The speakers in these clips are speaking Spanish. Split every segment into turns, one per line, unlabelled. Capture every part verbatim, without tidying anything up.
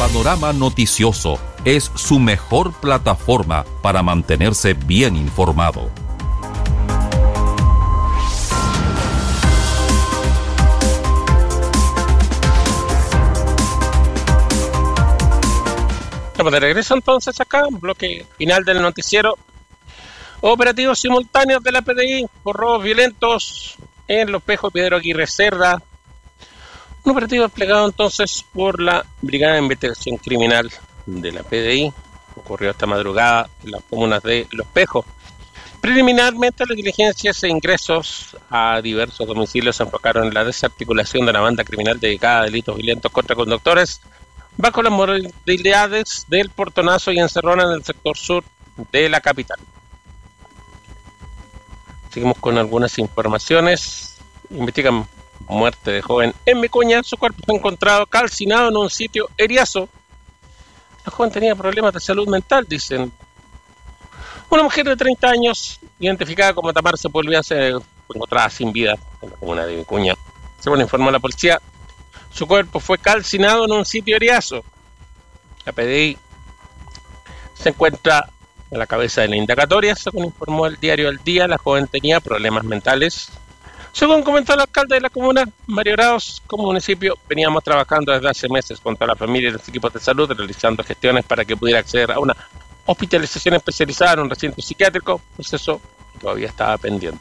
Panorama Noticioso es su mejor plataforma para mantenerse bien informado.
Estamos de regreso entonces acá, bloque final del noticiero. Operativos simultáneos de la P D I por robos violentos en Los Pejos, Pedro Aguirre Cerda. Un operativo desplegado entonces por la Brigada de Investigación Criminal de la P D I. Ocurrió esta madrugada en las comunas de Los Pejos. Preliminarmente, las diligencias e ingresos a diversos domicilios se enfocaron en la desarticulación de una banda criminal dedicada a delitos violentos contra conductores bajo las modalidades del portonazo y encerrona en el sector sur de la capital. Seguimos con algunas informaciones. Investigan muerte de joven en Vicuña. Su cuerpo fue encontrado calcinado en un sitio eriazo. La joven tenía problemas de salud mental, dicen. Una mujer de treinta años, identificada como Tamar Sepúlveda, se fue encontrada sin vida en la comuna de Vicuña. Según informó la policía, su cuerpo fue calcinado en un sitio eriazo. La P D I se encuentra a la cabeza de la indagatoria. Según informó el diario El Día, la joven tenía problemas mentales. Según comentó el alcalde de la comuna, Mario Arauz, como municipio, veníamos trabajando desde hace meses junto a la familia y los equipos de salud, realizando gestiones para que pudiera acceder a una hospitalización especializada en un recinto psiquiátrico, pues eso todavía estaba pendiente.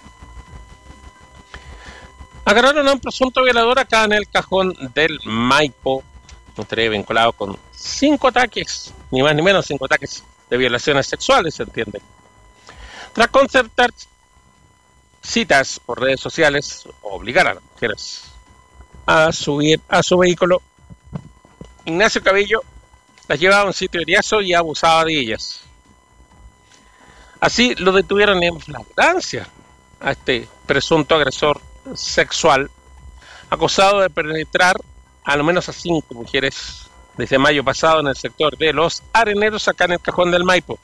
Agarraron a un presunto violador acá en el cajón del Maipo, estaría vinculado con cinco ataques, ni más ni menos cinco ataques de violaciones sexuales, se entiende. Tras concertar citas por redes sociales, obligar a las mujeres a subir a su vehículo, Ignacio Cabello las llevaba a un sitio eriazo y abusaba de ellas. Así lo detuvieron en flagrancia a este presunto agresor sexual, acusado de penetrar a lo menos a cinco mujeres desde mayo pasado en el sector de Los Areneros, acá en el cajón del Maipo.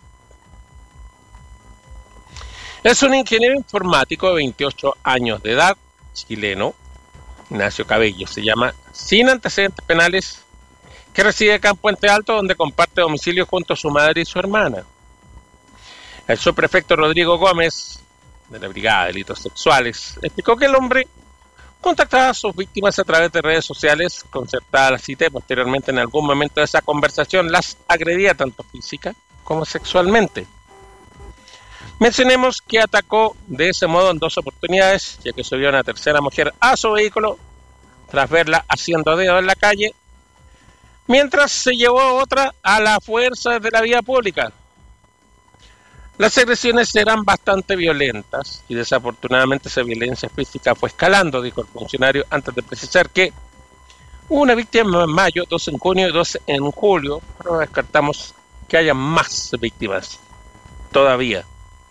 Es un ingeniero informático de veintiocho años de edad, chileno, Ignacio Cabello se llama, sin antecedentes penales, que reside acá en Puente Alto, donde comparte domicilio junto a su madre y su hermana. El subprefecto Rodrigo Gómez, de la Brigada de Delitos Sexuales, explicó que el hombre contactaba a sus víctimas a través de redes sociales, concertada la cita, y posteriormente en algún momento de esa conversación las agredía tanto física como sexualmente. Mencionemos que atacó de ese modo en dos oportunidades, ya que subió a una tercera mujer a su vehículo tras verla haciendo dedo en la calle, mientras se llevó a otra a la fuerza desde la vía pública. Las agresiones eran bastante violentas y desafortunadamente esa violencia física fue escalando, dijo el funcionario, antes de precisar que hubo una víctima en mayo, dos en junio y dos en julio, pero descartamos que haya más víctimas todavía.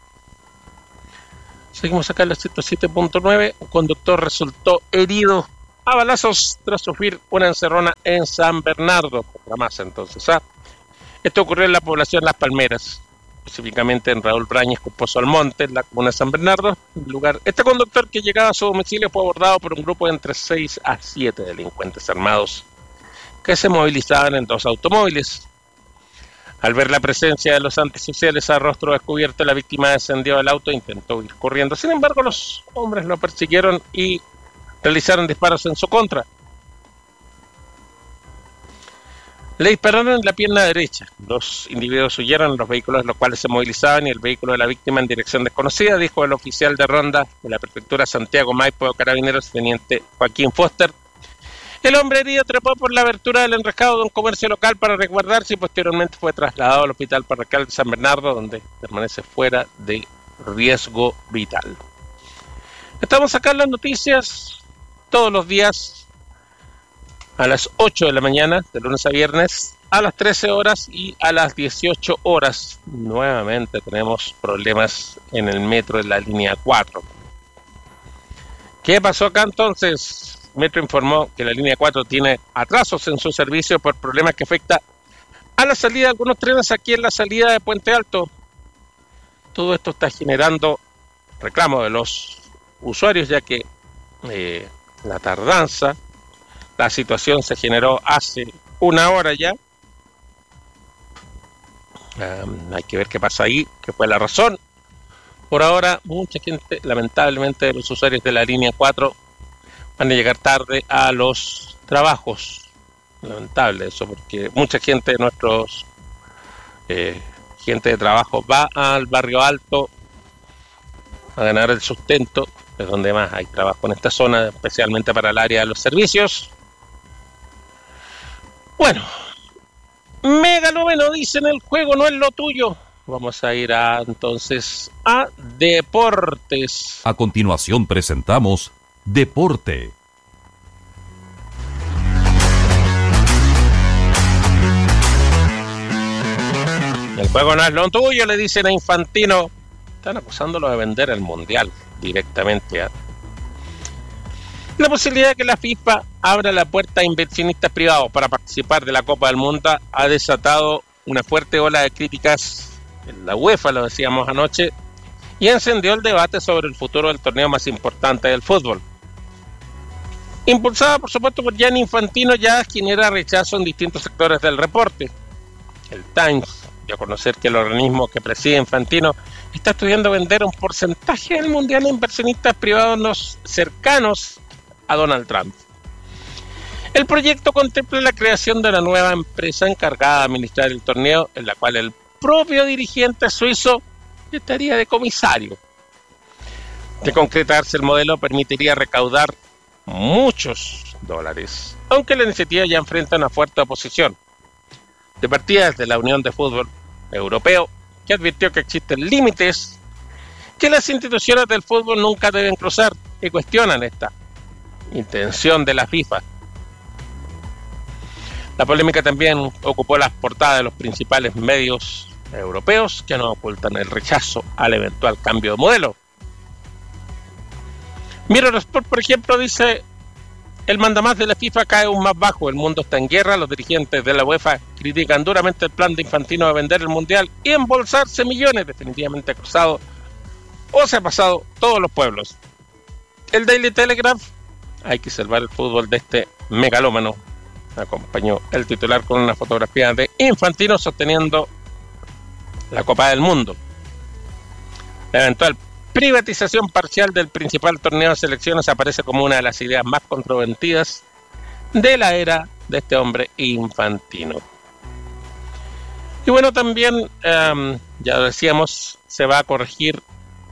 Seguimos acá en la ciento siete punto nueve. Un conductor resultó herido a balazos tras sufrir una encerrona en San Bernardo, otra más entonces. ¿ah? Esto ocurrió en la población Las Palmeras, específicamente en Raúl Brañez con Pozo Almonte, en la comuna de San Bernardo. En lugar, este conductor que llegaba a su domicilio fue abordado por un grupo de entre seis a siete delincuentes armados que se movilizaban en dos automóviles. Al ver la presencia de los antisociales a rostro descubierto, la víctima descendió del auto e intentó huir corriendo. Sin embargo, los hombres lo persiguieron y realizaron disparos en su contra. Le dispararon en la pierna derecha. Los individuos huyeron en los vehículos en los cuales se movilizaban y el vehículo de la víctima en dirección desconocida, dijo el oficial de ronda de la prefectura Santiago Maipo de Carabineros, teniente Joaquín Foster. El hombre herido trepó por la abertura del enrejado de un comercio local para resguardarse y posteriormente fue trasladado al Hospital Parroquial de San Bernardo, donde permanece fuera de riesgo vital. Estamos acá en las noticias todos los días a las ocho de la mañana, de lunes a viernes, a las trece horas y a las dieciocho horas. Nuevamente tenemos problemas en el metro de la línea cuatro. ¿Qué pasó acá entonces? Metro informó que la línea cuatro tiene atrasos en su servicio por problemas que afectan a la salida de algunos trenes aquí en la salida de Puente Alto. Todo esto está generando reclamo de los usuarios, ya que eh, la tardanza, la situación se generó hace una hora ya. Um, hay que ver qué pasa ahí, qué fue la razón. Por ahora, mucha gente, lamentablemente, los usuarios de la línea cuatro van a llegar tarde a los trabajos. Lamentable eso, porque mucha gente de nuestros eh, gente de trabajo va al barrio alto a ganar el sustento, es donde más hay trabajo en esta zona, especialmente para el área de los servicios. Bueno, Megalómeno dicen el juego no es lo tuyo. Vamos a ir a entonces a deportes.
A continuación presentamos Deporte.
El juego no es lo tuyo, le dicen a Infantino. Están acusándolo de vender el Mundial directamente. ¿eh? La posibilidad de que la FIFA abra la puerta a inversionistas privados para participar de la Copa del Mundo ha desatado una fuerte ola de críticas en la UEFA, lo decíamos anoche, y encendió el debate sobre el futuro del torneo más importante del fútbol. Impulsada, por supuesto, por Gianni Infantino, ya genera rechazo en distintos sectores del reporte. El Times dio a conocer que el organismo que preside Infantino está estudiando vender un porcentaje del Mundial a inversionistas privados cercanos a Donald Trump. El proyecto contempla la creación de una nueva empresa encargada de administrar el torneo, en la cual el propio dirigente suizo estaría de comisario. De concretarse el modelo, permitiría recaudar muchos dólares, aunque la iniciativa ya enfrenta una fuerte oposición de partida desde la Unión de Fútbol Europeo, que advirtió que existen límites que las instituciones del fútbol nunca deben cruzar, y cuestionan esta intención de la FIFA. La polémica también ocupó las portadas de los principales medios europeos, que no ocultan el rechazo al eventual cambio de modelo. Mirror Sport, por ejemplo, dice: el mandamás de la FIFA cae aún más bajo, el mundo está en guerra, los dirigentes de la UEFA critican duramente el plan de Infantino de vender el Mundial y embolsarse millones, definitivamente ha cruzado o se ha pasado todos los pueblos. El Daily Telegraph: hay que salvar el fútbol de este megalómano. Acompañó el titular con una fotografía de Infantino sosteniendo la Copa del Mundo. La eventual privatización parcial del principal torneo de selecciones aparece como una de las ideas más controvertidas de la era de este hombre Infantino. Y bueno, también, um, ya decíamos, se va a corregir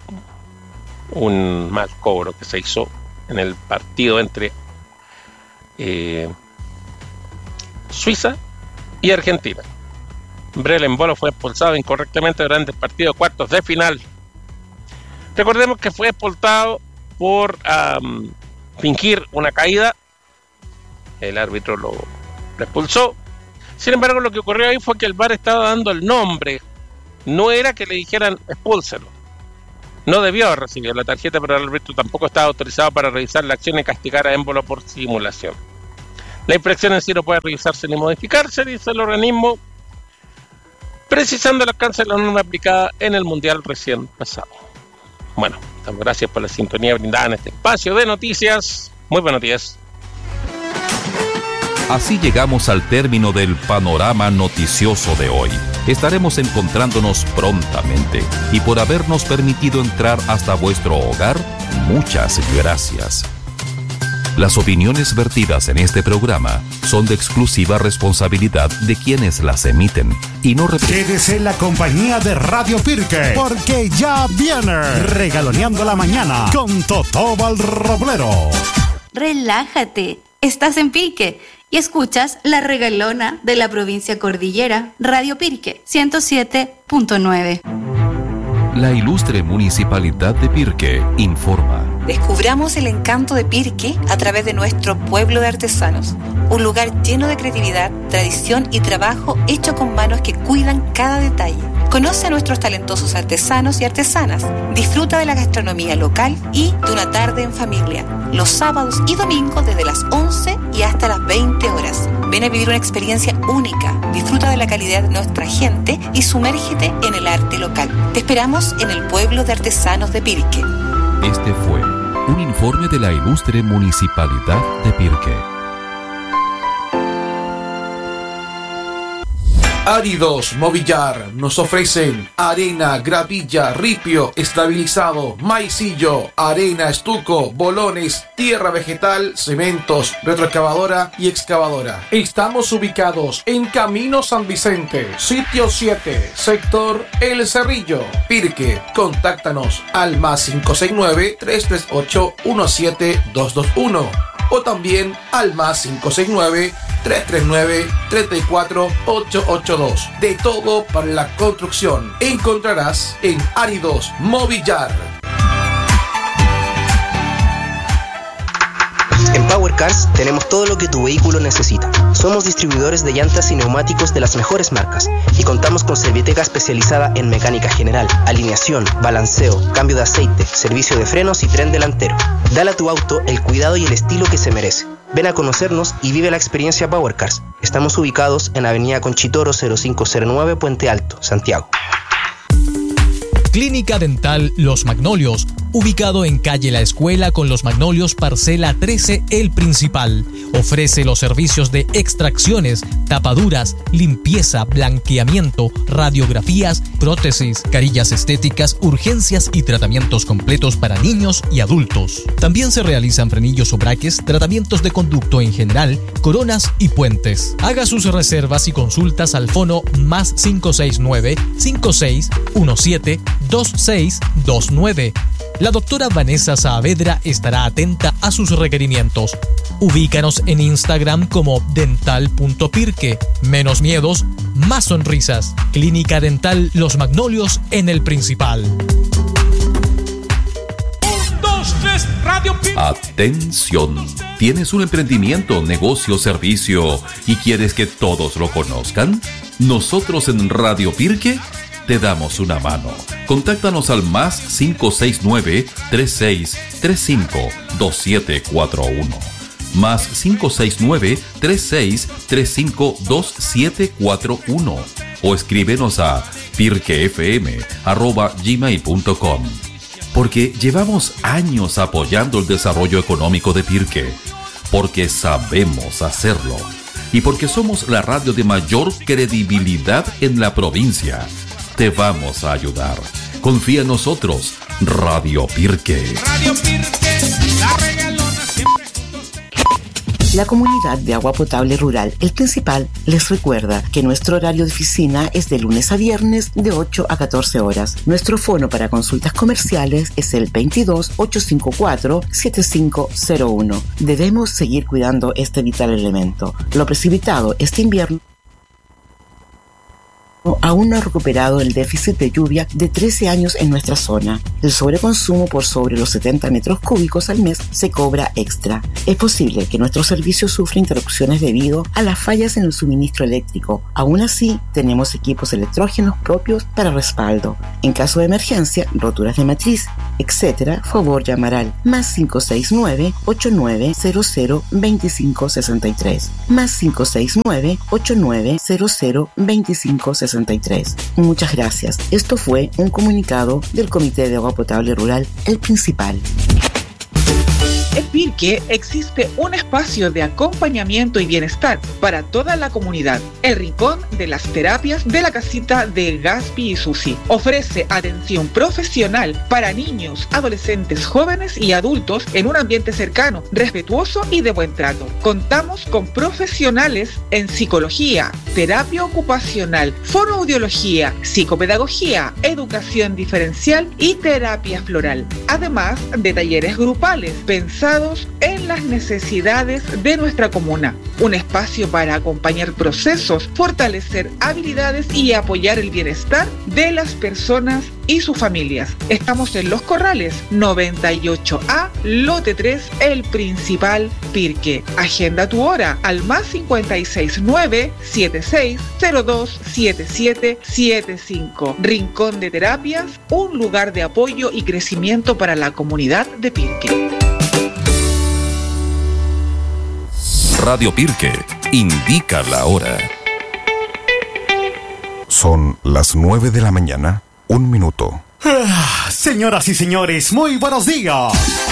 un mal cobro que se hizo en el partido entre eh, Suiza y Argentina. Brel Embolo fue expulsado incorrectamente durante el partido de cuartos de final. Recordemos que fue expulsado por um, fingir una caída. El árbitro lo, lo expulsó. Sin embargo, lo que ocurrió ahí fue que el V A R estaba dando el nombre. No era que le dijeran expúlselo. No debió haber recibido la tarjeta, pero el árbitro tampoco estaba autorizado para revisar la acción y castigar a Embolo por simulación. La infracción en sí no puede revisarse ni modificarse, dice el organismo, precisando el alcance de la norma aplicada en el Mundial recién pasado. Bueno, gracias por la sintonía brindada en este espacio de noticias. Muy buenos días.
Así llegamos al término del panorama noticioso de hoy. Estaremos encontrándonos prontamente, y por habernos permitido entrar hasta vuestro hogar, muchas gracias. Las opiniones vertidas en este programa son de exclusiva responsabilidad de quienes las emiten y no representan.
Quédese en la compañía de Radio Pirque, porque ya viene Regaloneando la Mañana con Totó Roblero.
Relájate, estás en Pirque y escuchas La Regalona de la provincia Cordillera, Radio Pirque ciento siete punto nueve.
La ilustre Municipalidad de Pirque informa.
Descubramos el encanto de Pirque a través de nuestro pueblo de artesanos. Un lugar lleno de creatividad, tradición y trabajo hecho con manos que cuidan cada detalle. Conoce a nuestros talentosos artesanos y artesanas. Disfruta de la gastronomía local y de una tarde en familia. Los sábados y domingos desde las once y hasta las veinte horas. Ven a vivir una experiencia única. Disfruta de la calidad de nuestra gente y sumérgete en el arte local. Te esperamos en el pueblo de artesanos de Pirque.
Este fue un informe de la ilustre Municipalidad de Pirque.
Áridos Movillar nos ofrecen arena, gravilla, ripio, estabilizado, maicillo, arena, estuco, bolones, tierra vegetal, cementos, retroexcavadora y excavadora. Estamos ubicados en Camino San Vicente, sitio siete, sector El Cerrillo, Pirque. Contáctanos al más cinco seis nueve, tres tres ocho, uno siete dos dos uno o también al más cinco seis nueve, tres tres nueve, tres cuatro ocho ocho dos. De todo para la construcción encontrarás en Áridos Movillar.
En Power Cars tenemos todo lo que tu vehículo necesita. Somos distribuidores de llantas y neumáticos de las mejores marcas y contamos con Serviteca especializada en mecánica general, alineación, balanceo, cambio de aceite, servicio de frenos y tren delantero. Dale a tu auto el cuidado y el estilo que se merece. Ven a conocernos y vive la experiencia Power Cars. Estamos ubicados en Avenida Conchitoro cero cinco cero nueve, Puente Alto, Santiago.
Clínica Dental Los Magnolios, ubicado en calle La Escuela con Los Magnolios, parcela trece, El Principal. Ofrece los servicios de extracciones, tapaduras, limpieza, blanqueamiento, radiografías, prótesis, carillas estéticas, urgencias y tratamientos completos para niños y adultos. También se realizan frenillos o braques, tratamientos de conducto en general, coronas y puentes. Haga sus reservas y consultas al fono más cinco seis nueve, cinco seis uno siete, dos seis dos nueve. La doctora Vanessa Saavedra estará atenta a sus requerimientos. Ubícanos en Instagram como dental punto pirque. Menos miedos, más sonrisas. Clínica Dental Los Magnolios en El Principal.
Un, dos, tres, Radio Pirque.
Atención. ¿Tienes un emprendimiento, negocio, servicio y quieres que todos lo conozcan? Nosotros en Radio Pirque te damos una mano. Contáctanos al más cinco seis nueve, tres seis tres cinco, dos siete cuatro uno. Más cinco seis nueve, tres seis tres cinco, dos siete cuatro uno. O escríbenos a pirquefm arroba gmail punto com. Porque llevamos años apoyando el desarrollo económico de Pirque. Porque sabemos hacerlo. Y porque somos la radio de mayor credibilidad en la provincia. Te vamos a ayudar. Confía en nosotros. Radio Pirque.
Radio Pirque, la regalona siempre.
La Comunidad de Agua Potable Rural El Principal les recuerda que nuestro horario de oficina es de lunes a viernes de ocho a catorce horas. Nuestro fono para consultas comerciales es el veintidós, ochocientos cincuenta y cuatro, setenta y cinco cero uno. Debemos seguir cuidando este vital elemento. Lo precipitado este invierno aún no ha recuperado el déficit de lluvia de trece años en nuestra zona. El sobreconsumo por sobre los setenta metros cúbicos al mes se cobra extra. Es posible que nuestro servicio sufra interrupciones debido a las fallas en el suministro eléctrico. Aún así, tenemos equipos electrógenos propios para respaldo. En caso de emergencia, roturas de matriz, etcétera, favor llamar al más cinco seis nueve, ocho nueve cero cero, dos cinco seis tres. Más cinco seis nueve, ocho nueve cero cero, dos cinco seis tres. Muchas gracias. Esto fue un comunicado del Comité de Agua Potable Rural El Principal.
En Pirque existe un espacio de acompañamiento y bienestar para toda la comunidad. El Rincón de las Terapias de la Casita de Gaspi y Susi. Ofrece atención profesional para niños, adolescentes, jóvenes y adultos en un ambiente cercano, respetuoso y de buen trato. Contamos con profesionales en psicología, terapia ocupacional, fonoaudiología, psicopedagogía, educación diferencial y terapia floral. Además de talleres grupales pensados en las necesidades de nuestra comuna. Un espacio para acompañar procesos, fortalecer habilidades y apoyar el bienestar de las personas y sus familias. Estamos en Los Corrales, noventa y ocho A, lote tres, El Principal, Pirque. Agenda tu hora al más cincuenta y seis nueve, setenta y seis cero dos, setenta y siete setenta y cinco. Rincón de Terapias, un lugar de apoyo y crecimiento para la comunidad de Pirque.
Radio Pirque indica la hora.
Son las nueve de la mañana, un minuto.
Ah, señoras y señores, muy buenos días.